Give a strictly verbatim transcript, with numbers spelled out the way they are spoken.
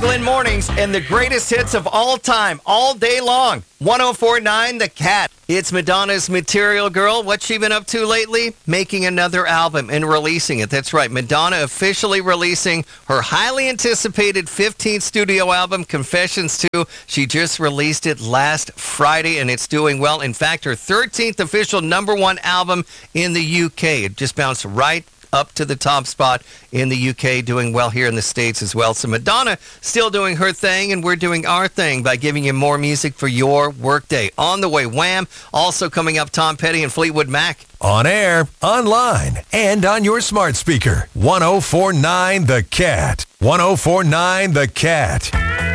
Glenn Mornings and the greatest hits of all time, all day long. one oh four point nine The Cat. It's Madonna's Material Girl. What's she been up to lately? Making another album and releasing it. That's right. Madonna officially releasing her highly anticipated fifteenth studio album, Confessions two. She just released it last Friday, and it's doing well. In fact, her thirteenth official number one album in the U K. It just bounced right up to the top spot in the U K, doing well here in the States as well. So Madonna still doing her thing, and we're doing our thing by giving you more music for your workday. On the way, Wham! Also coming up, Tom Petty and Fleetwood Mac. On air, online, and on your smart speaker. one oh four point nine The Cat. one oh four point nine The Cat.